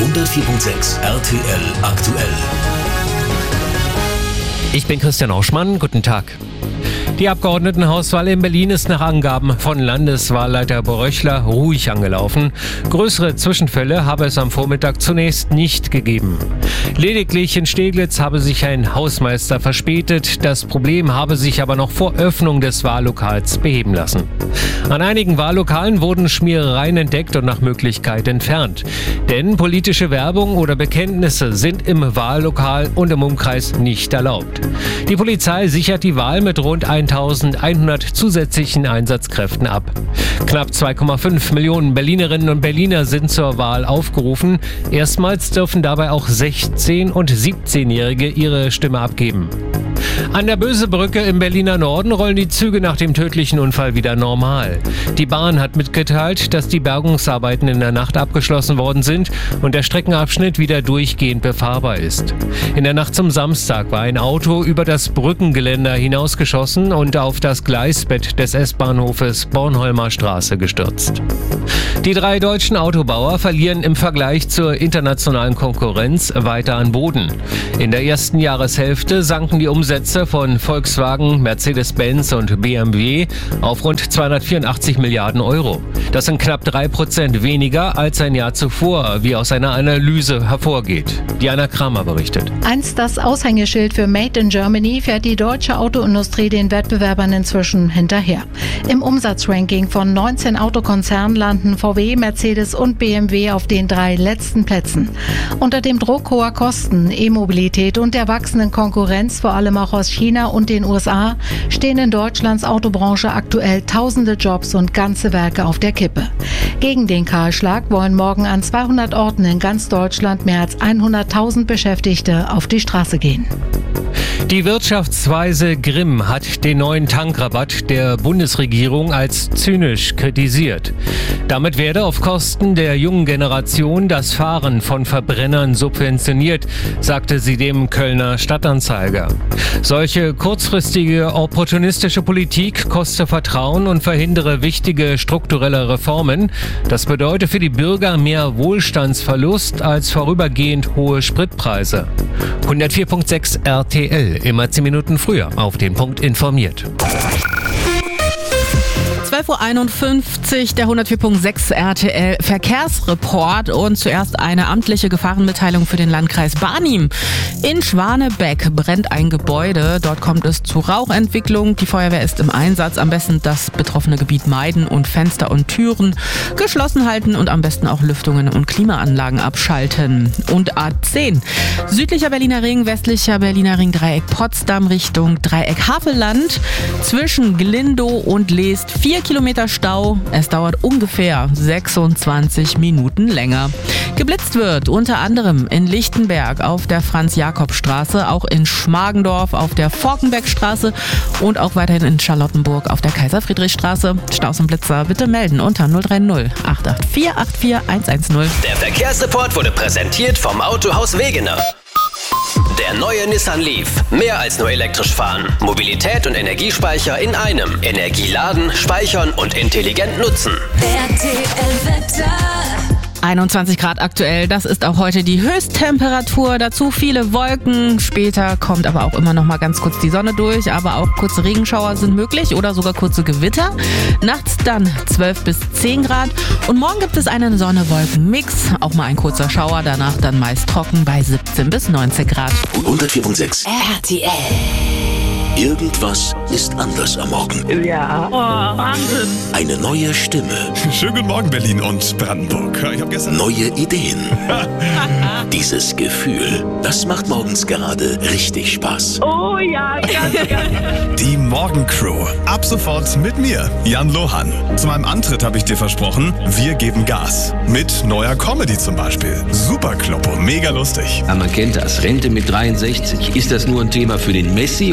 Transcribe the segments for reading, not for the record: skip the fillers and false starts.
104.6 RTL aktuell. Ich bin Christian Oschmann, guten Tag. Die Abgeordnetenhauswahl in Berlin ist nach Angaben von Landeswahlleiter Bröchler ruhig angelaufen. Größere Zwischenfälle habe es am Vormittag zunächst nicht gegeben. Lediglich in Steglitz habe sich ein Hausmeister verspätet. Das Problem habe sich aber noch vor Öffnung des Wahllokals beheben lassen. An einigen Wahllokalen wurden Schmierereien entdeckt und nach Möglichkeit entfernt. Denn politische Werbung oder Bekenntnisse sind im Wahllokal und im Umkreis nicht erlaubt. Die Polizei sichert die Wahl mit rund 1100 zusätzlichen Einsatzkräften ab. Knapp 2,5 Millionen Berlinerinnen und Berliner sind zur Wahl aufgerufen. Erstmals dürfen dabei auch 16- und 17-Jährige ihre Stimme abgeben. An der Bösebrücke im Berliner Norden rollen die Züge nach dem tödlichen Unfall wieder normal. Die Bahn hat mitgeteilt, dass die Bergungsarbeiten in der Nacht abgeschlossen worden sind und der Streckenabschnitt wieder durchgehend befahrbar ist. In der Nacht zum Samstag war ein Auto über das Brückengeländer hinausgeschossen und auf das Gleisbett des S-Bahnhofes Bornholmer Straße gestürzt. Die 3 deutschen Autobauer verlieren im Vergleich zur internationalen Konkurrenz weiter an Boden. In der ersten Jahreshälfte sanken die Umsätze von Volkswagen, Mercedes-Benz und BMW auf rund 284 Milliarden Euro. Das sind knapp 3% weniger als ein Jahr zuvor, wie aus einer Analyse hervorgeht. Diana Kramer berichtet. Einst das Aushängeschild für Made in Germany fährt die deutsche Autoindustrie den Wettbewerbern inzwischen hinterher. Im Umsatzranking von 19 Autokonzernen landen VW, Mercedes und BMW auf den 3 letzten Plätzen. Unter dem Druck hoher Kosten, E-Mobilität und der wachsenden Konkurrenz, vor allem auch aus China und den USA, stehen in Deutschlands Autobranche aktuell tausende Jobs und ganze Werke auf der Kippe. Gegen den Kahlschlag wollen morgen an 200 Orten in ganz Deutschland mehr als 100.000 Beschäftigte auf die Straße gehen. Die Wirtschaftsweise Grimm hat den neuen Tankrabatt der Bundesregierung als zynisch kritisiert. Damit werde auf Kosten der jungen Generation das Fahren von Verbrennern subventioniert, sagte sie dem Kölner Stadtanzeiger. Solche kurzfristige opportunistische Politik koste Vertrauen und verhindere wichtige strukturelle Reformen. Das bedeutet für die Bürger mehr Wohlstandsverlust als vorübergehend hohe Spritpreise. 104.6 RTL, immer 10 Minuten früher auf den Punkt informiert. 12.51 Uhr, der 104.6 RTL Verkehrsreport und zuerst eine amtliche Gefahrenmitteilung für den Landkreis Barnim. In Schwanebeck brennt ein Gebäude, dort kommt es zu Rauchentwicklung. Die Feuerwehr ist im Einsatz, am besten das betroffene Gebiet meiden und Fenster und Türen geschlossen halten und am besten auch Lüftungen und Klimaanlagen abschalten. Und A10, südlicher Berliner Ring, westlicher Berliner Ring, Dreieck Potsdam Richtung Dreieck Havelland, zwischen Glindow und Leest 4 Kilometer Stau. Es dauert ungefähr 26 Minuten länger. Geblitzt wird unter anderem in Lichtenberg auf der Franz-Jakob-Straße, auch in Schmargendorf auf der Forkenbergstraße und auch weiterhin in Charlottenburg auf der Kaiser-Friedrich-Straße. Staus und Blitzer bitte melden unter 030 884 84110. Der Verkehrsreport wurde präsentiert vom Autohaus Wegener. Der neue Nissan Leaf. Mehr als nur elektrisch fahren. Mobilität und Energiespeicher in einem. Energie laden, speichern und intelligent nutzen. RTL Wetter. 21 Grad aktuell, das ist auch heute die Höchsttemperatur, dazu viele Wolken, später kommt aber auch immer noch mal ganz kurz die Sonne durch, aber auch kurze Regenschauer sind möglich oder sogar kurze Gewitter. Nachts dann 12 bis 10 Grad und morgen gibt es einen Sonne-Wolken-Mix, auch mal ein kurzer Schauer, danach dann meist trocken bei 17 bis 19 Grad. 104.6 RTL. Irgendwas ist anders am Morgen. Ja. Oh, Wahnsinn. Eine neue Stimme. Schönen guten Morgen, Berlin und Brandenburg. Ich hab gestern Neue Ideen. Dieses Gefühl, das macht morgens gerade richtig Spaß. Oh ja, ganz. die Morgencrew. Ab sofort mit mir, Jan Lohan. Zu meinem Antritt habe ich dir versprochen, wir geben Gas. Mit neuer Comedy zum Beispiel. Super Kloppo, mega lustig. Aber man kennt das. Rente mit 63. Ist das nur ein Thema für den Messi oder auch für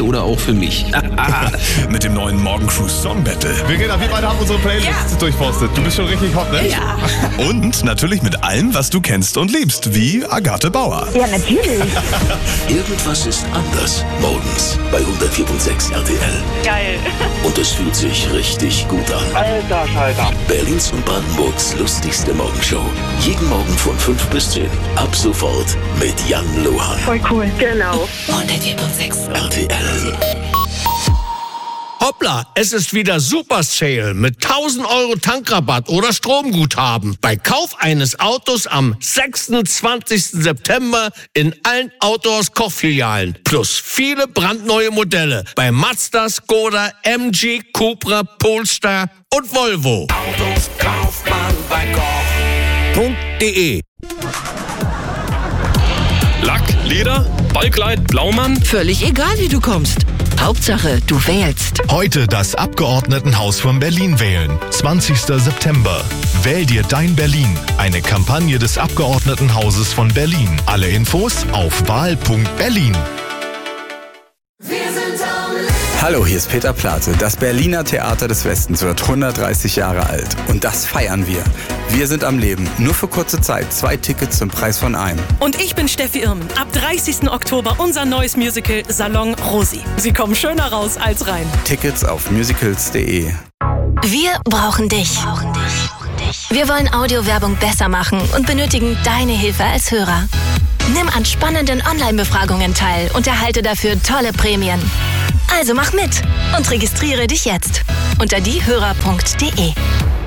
für mich. Mit dem neuen Morgencrew Song Battle. Verena, wir beide haben unsere Playlists durchforstet. Du bist schon richtig hot, ne? Ja. Und natürlich mit allem, was du kennst und liebst, wie Agathe Bauer. Ja, natürlich. Irgendwas ist anders morgens bei 104.6 RTL. Geil. Und es fühlt sich richtig gut an. Alter Schalter. Berlins und Brandenburgs lustigste Morgenshow. Jeden Morgen von 5 bis 10. Ab sofort mit Jan Lohan. Voll cool. Genau. 104.6 RTL. Hoppla, es ist wieder Super Sale mit 1000 € Tankrabatt oder Stromguthaben bei Kauf eines Autos am 26. September in allen Autohaus Koch-Filialen. Plus viele brandneue Modelle bei Mazda, Skoda, MG, Cupra, Polestar und Volvo. Autos kauft man bei koch.de. Lack, Leder, Ballkleid, Blaumann. Völlig egal, wie du kommst. Hauptsache, du wählst. Heute das Abgeordnetenhaus von Berlin wählen. 20. September. Wähl dir dein Berlin. Eine Kampagne des Abgeordnetenhauses von Berlin. Alle Infos auf wahl.berlin. Hallo, hier ist Peter Plate. Das Berliner Theater des Westens wird 130 Jahre alt. Und das feiern wir. Wir sind am Leben. Nur für kurze Zeit. 2 Tickets zum Preis von einem. Und ich bin Steffi Irmen. Ab 30. Oktober unser neues Musical Salon Rosi. Sie kommen schöner raus als rein. Tickets auf musicals.de. Wir brauchen dich. Wir wollen Audiowerbung besser machen und benötigen deine Hilfe als Hörer. Nimm an spannenden Online-Befragungen teil und erhalte dafür tolle Prämien. Also mach mit und registriere dich jetzt unter diehörer.de.